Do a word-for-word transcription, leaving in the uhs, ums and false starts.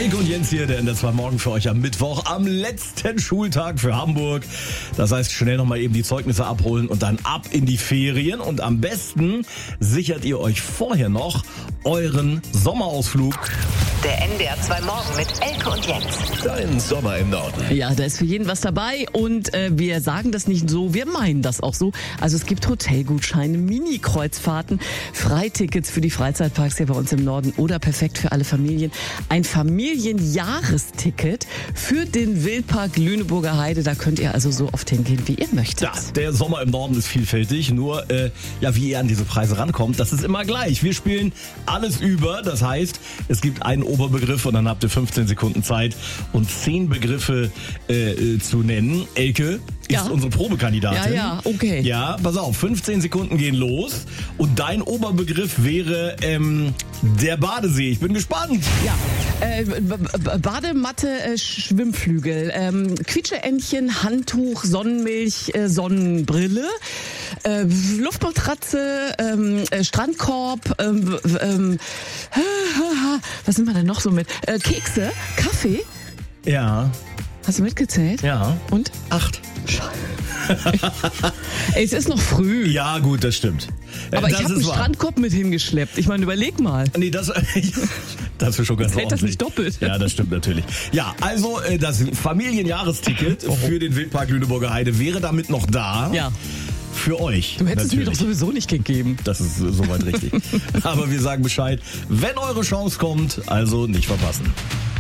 Elke und Jens hier, der N D R zwei Morgen für euch am Mittwoch, am letzten Schultag für Hamburg. Das heißt, schnell nochmal eben die Zeugnisse abholen und dann ab in die Ferien. Und am besten sichert ihr euch vorher noch euren Sommerausflug. Der N D R zwei Morgen mit Elke und Jens. Dein Sommer im Norden. Ja, da ist für jeden was dabei und äh, wir sagen das nicht so, wir meinen das auch so. Also es gibt Hotelgutscheine, Mini-Kreuzfahrten, Freitickets für die Freizeitparks hier bei uns im Norden oder perfekt für alle Familien. Ein Familienjahresticket für den Wildpark Lüneburger Heide. Da könnt ihr also so oft hingehen, wie ihr möchtet. Ja, der Sommer im Norden ist vielfältig, nur äh, ja, wie ihr an diese Preise rankommt, das ist immer gleich. Wir spielen alles über, das heißt, es gibt einen Oberbegriff und dann habt ihr fünfzehn Sekunden Zeit und zehn Begriffe äh, zu nennen. Elke ist Ja. unsere Probekandidatin. Ja, ja, okay. Ja, pass auf, fünfzehn Sekunden gehen los und dein Oberbegriff wäre ähm, der Badesee. Ich bin gespannt. Ja, äh, B- B- Badematte, äh, Schwimmflügel, ähm, Quietscheentchen, Handtuch, Sonnenmilch, äh, Sonnenbrille, äh, Luftmatratze, ähm, äh, Strandkorb, ähm, ähm, was sind wir denn noch so mit? Äh, Kekse, Kaffee. Ja, Hast du mitgezählt? ja. Und? Acht. Ey, es ist noch früh. Ja, gut, das stimmt. Äh, Aber ich das habe einen ist wahr. Strandkorb mit hingeschleppt. Ich meine, überleg mal. Nee, das, das ist schon ganz Zählt das ordentlich. nicht doppelt? Ja, das stimmt natürlich. Ja, also äh, das Familienjahresticket für den Wildpark Lüneburger Heide wäre damit noch da. Ja. Für euch. Du hättest es mir natürlich. doch sowieso nicht gegeben. Das ist äh, soweit richtig. Aber wir sagen Bescheid, wenn eure Chance kommt, also nicht verpassen.